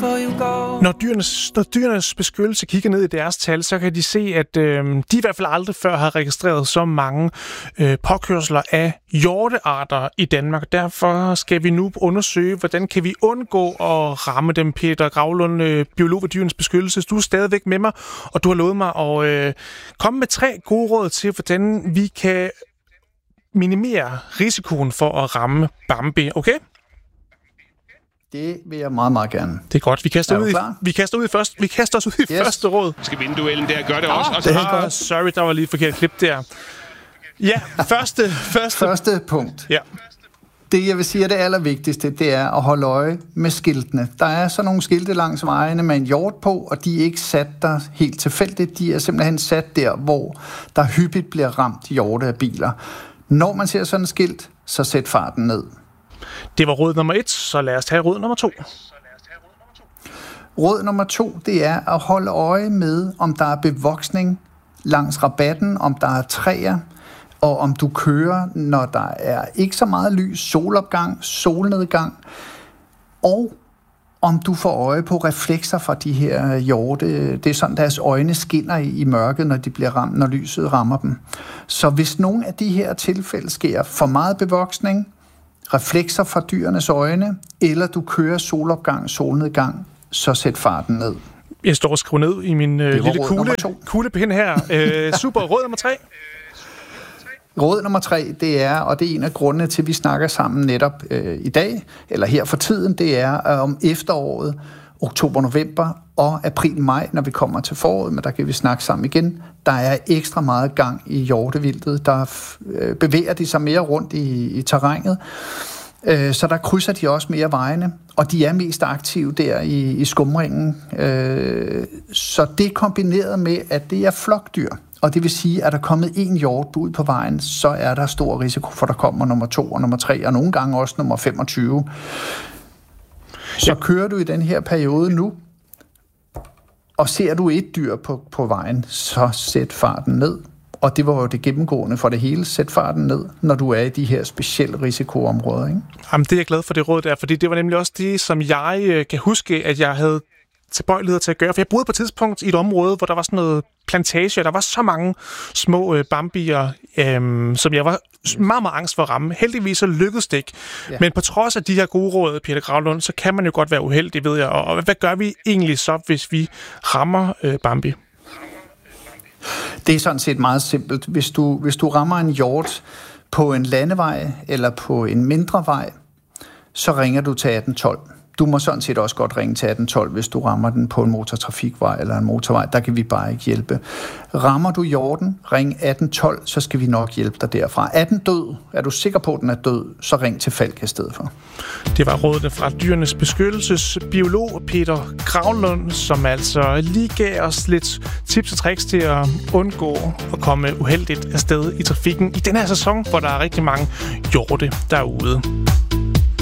Når dyrenes beskyttelse kigger ned i deres tal, så kan de se, at de i hvert fald aldrig før har registreret så mange påkørsler af hjortearter i Danmark. Derfor skal vi nu undersøge, hvordan kan vi undgå at ramme dem. Peter Gravlund, biolog ved Dyrenes Beskyttelse. Du er stadigvæk med mig, og du har lovet mig at komme med 3 gode råd til, hvordan vi kan minimere risikoen for at ramme Bambi. Okay? Det vil jeg meget, meget gerne. Det er godt. Vi kaster os ud i første råd. Skal vinde duellen der, gør det også. Det er godt. Sorry, der var lige et forkert klip der. Ja, første punkt. Ja. Det, jeg vil sige, er det allervigtigste, det er at holde øje med skiltene. Der er så nogle skilte langs vejene med en hjort på, og de er ikke sat der helt tilfældigt. De er simpelthen sat der, hvor der hyppigt bliver ramt hjorte af biler. Når man ser sådan et skilt, så sæt farten ned. Det var råd nummer 1, så lad os tage råd nummer 2. Råd nummer 2, det er at holde øje med, om der er bevoksning langs rabatten, om der er træer, og om du kører, når der er ikke så meget lys, solopgang, solnedgang, og om du får øje på reflekser fra de her hjorte. Det er sådan, deres øjne skinner i mørket, når de bliver ramt, når lyset rammer dem. Så hvis nogle af de her tilfælde sker for meget bevoksning, reflekser fra dyrenes øjne, eller du kører solopgang, solnedgang, så sæt farten ned. Jeg står og skriver ned i min lille kuglepen her. Super. Råd nummer 3. Råd nummer 3, det er, og det er en af grundene til, at vi snakker sammen netop i dag, eller her for tiden, det er om efteråret, oktober, november og april, maj, når vi kommer til foråret, men der kan vi snakke sammen igen. Der er ekstra meget gang i hjortevildet. Der bevæger de sig mere rundt i terrænet, så der krydser de også mere vejene, og de er mest aktive der i skumringen. Så det kombineret med, at det er flokdyr, og det vil sige, at der er kommet en hjort ud på vejen, så er der stor risiko for, at der kommer nummer 2 og nummer 3, og nogle gange også nummer 25. Så kører du i den her periode nu, og ser du et dyr på vejen, så sæt farten ned. Og det var jo det gennemgående for det hele. Sæt farten ned, når du er i de her specielle risikoområder. Ikke? Jamen, det er jeg glad for, det råd der, fordi det var nemlig også det, som jeg kan huske, at jeg havde tilbøjelighed til at gøre. For jeg boede på et tidspunkt i et område, hvor der var sådan noget plantage, og der var så mange små bambier, som jeg var meget, meget angst for at ramme. Heldigvis så lykkedes det ikke. Ja. Men på trods af de her gode råd, Peter Gravlund, så kan man jo godt være uheldig, ved jeg. Og hvad gør vi egentlig så, hvis vi rammer Bambi? Det er sådan set meget simpelt. Hvis du rammer en hjort på en landevej eller på en mindre vej, så ringer du til 1812. Du må sådan set også godt ringe til 1812, hvis du rammer den på en motortrafikvej eller en motorvej. Der kan vi bare ikke hjælpe. Rammer du hjorten, ring 1812, så skal vi nok hjælpe dig derfra. Er den død? Er du sikker på, at den er død? Så ring til Falk i stedet for. Det var rådene fra Dyrenes Beskyttelses biolog Peter Gravlund, som altså lige gav os lidt tips og tricks til at undgå at komme uheldigt afsted i trafikken i den her sæson, hvor der er rigtig mange hjorte derude.